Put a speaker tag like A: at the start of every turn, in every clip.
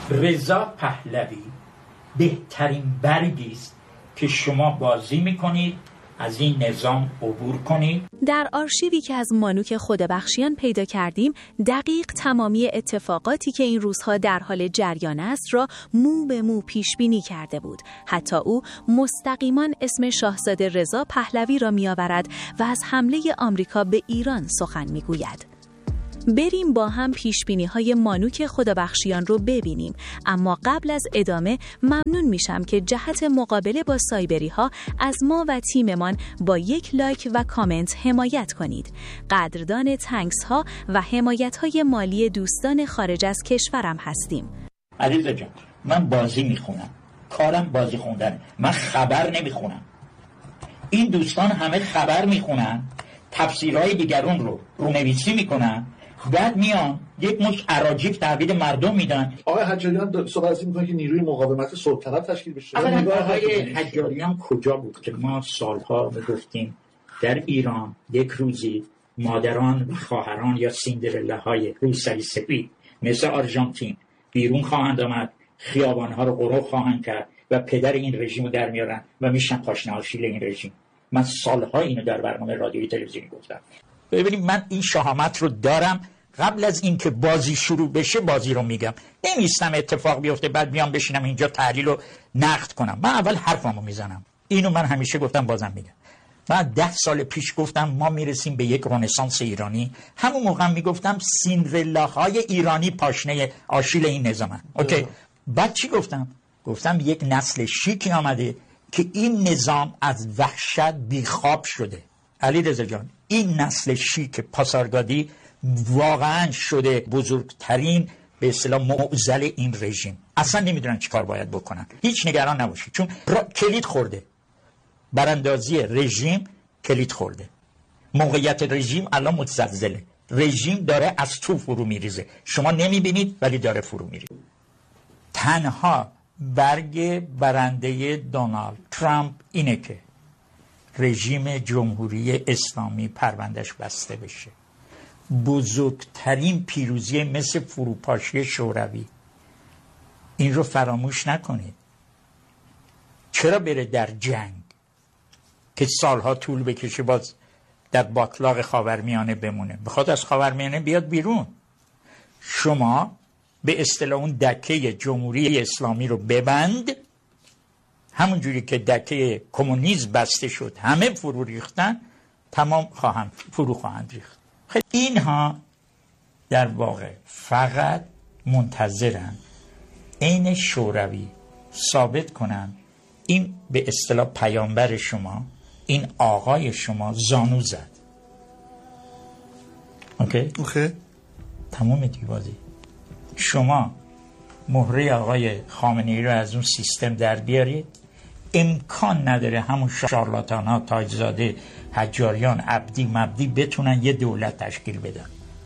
A: رضا پهلوی بهترین برگی است که شما بازی میکنید از این نظام عبور کنید.
B: در آرشیوی که از مانوک خودبخشیان پیدا کردیم دقیق تمامی اتفاقاتی که این روزها در حال جریان است را مو به مو پیش بینی کرده بود. حتی او مستقیما اسم شاهزاده رضا پهلوی را میآورد و از حمله آمریکا به ایران سخن میگوید. بریم با هم پیشبینی‌های مانوک خدابخشیان رو ببینیم، اما قبل از ادامه ممنون میشم که جهت مقابله با سایبری‌ها از ما و تیممان با یک لایک و کامنت حمایت کنید. قدردان تانکس ها و حمایت‌های مالی دوستان خارج از کشورم هستیم.
A: علیرضا جان، من بازی میخونم، کارم بازی خوندنه، من خبر نمیخونم. این دوستان همه خبر میخونن، تفسیرهای دیگرون رو رونویسی میکنن، بعد میان یک مش اراجیف تحویل مردم میدن.
C: آقای حجاریان صحبت از این میکنه که نیروی مقاومت سلطنت تشکیل بشه.
A: آقای حجاریان کجا بود که ما سالها میگفتیم در ایران یک روزی مادران و خواهران یا سیندرلاهای روسری سپید مثل آرژانتین بیرون خواهند آمد، خیابانها رو غرق خواهند کرد و پدر این رژیم رو در میارن و میشن پاشنه آشیل این رژیم. من سالها اینو در برنامه رادیویی تلویزیونی گفتم. ببینید من این شهامت رو دارم، قبل از اینکه بازی شروع بشه بازی رو میگم، نمیستم اتفاق بیفته بعد بیام بشینم اینجا تحلیل رو نقد کنم. من اول حرفمو میزنم، اینو من همیشه گفتم بازم میگم. من 10 سال پیش گفتم ما میرسیم به یک رنسانس ایرانی. همون موقع میگفتم سیندرلاهای ایرانی پاشنه آشیل این نظامن. اوکی. بعد چی گفتم؟ گفتم یک نسل شیکی آمده که این نظام از وحشت بیخواب شده. علیرضا جان، این نسل شیک پاسارگادی واقعا شده بزرگترین به اصطلاح معضل این رژیم. اصلا نمیدونن چی کار باید بکنن. هیچ نگران نباشید، چون کلید خورده، براندازی رژیم کلید خورده. موقعیت رژیم الان متزلزله، رژیم داره از تو فرو میریزه، شما نمیبینید ولی داره فرو میریزه. تنها برگ برنده دونالد ترامپ اینه که رژیم جمهوری اسلامی پروندهش بسته بشه. بزرگترین پیروزی مثل فروپاشی شوروی، این رو فراموش نکنید. چرا بره در جنگ که سالها طول بکشه باز در باطلاق خاورمیانه بمونه؟ بخواد از خاورمیانه بیاد بیرون. شما به اصطلاح اون دکه جمهوری اسلامی رو ببند، همون جوری که دکه کمونیسم بسته شد همه فرو ریختن، تمام فرو خواهند ریخت. خیلی اینها در واقع فقط منتظرن عین شوروی ثابت کنن این به اصطلاح پیامبر شما، این آقای شما زانو زد. اوکی؟ تمام دیوازی. شما مهره آقای خامنه‌ای رو از اون سیستم در بیارید، امکان نداره همون شارلاتان ها تاجزاده، حجاریان، عبدی مبدی بتونن یه دولت تشکیل بدن.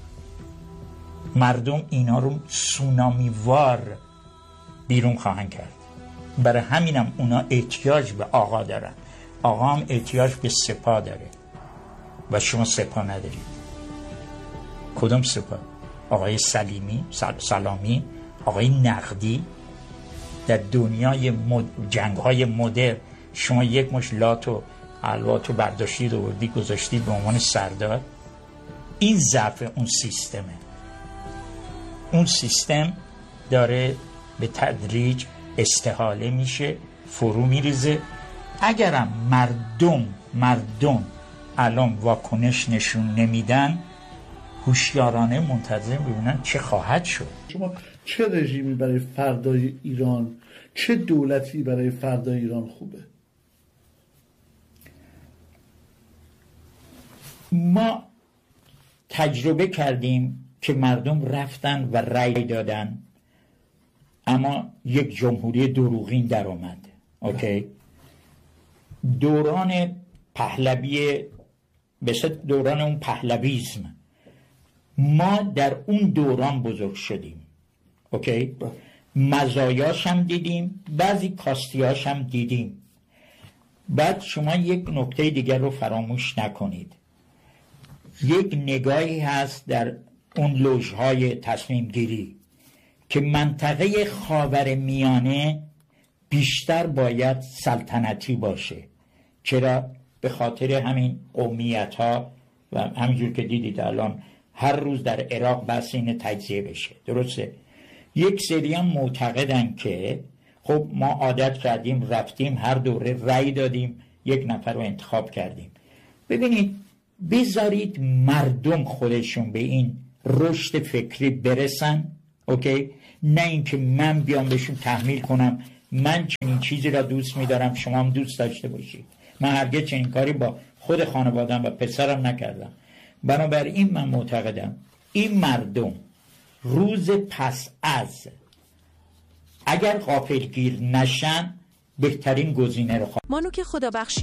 A: مردم اینا رو سونامیوار بیرون خواهند کرد. برای همینم اونا احتیاج به آقا دارن، آقا هم احتیاج به سپاه داره و شما سپاه ندارید. کدوم سپاه؟ آقای سلامی، آقای نقدی. در دنیای جنگ‌های مدرن شما یک مش لات و الواتو برداشتید و گذاشتید به عنوان سردار. این ضعف اون سیستمه. اون سیستم داره به تدریج استحاله میشه، فرو میریزه. اگرم مردم الان واکنش نشون نمیدن، هوشیارانه منتظر ببینن چه خواهد شد.
C: شما چه رژیمی برای فردای ایران، چه دولتی برای فردای ایران خوبه؟
A: ما تجربه کردیم که مردم رفتن و رأی دادن، اما یک جمهوری دروغین در اومد. اوکی؟ دوران پهلوی، مثل دوران اون پهلویزم، ما در اون دوران بزرگ شدیم. اوکی؟ مزایاش هم دیدیم، بعضی کاستیاش هم دیدیم. بعد شما یک نکته دیگر رو فراموش نکنید. یک نگاهی هست در اون لوژهای تصمیم گیری که منطقه خاورمیانه بیشتر باید سلطنتی باشه. چرا؟ به خاطر همین قومیت ها و همینجور که دیدید الان هر روز در عراق بحث این تجزیه بشه. درسته؟ یک سری هم معتقدن که خب ما عادت کردیم رفتیم هر دوره رأی دادیم یک نفر رو انتخاب کردیم. ببینید بذارید مردم خودشون به این رشد فکری برسن، اوکی؟ نه اینکه من بیام بهشون تحمیل کنم من چنین چیزی را دوست می‌دارم شما هم دوست داشته باشید. من هرگز چنین کاری با خود خانواده‌ام و پسرم نکردم. بنابراین من معتقدم این مردم روز پس از اگر غافلگیر نشن بهترین گزینه رو
B: مانوک خدابخشی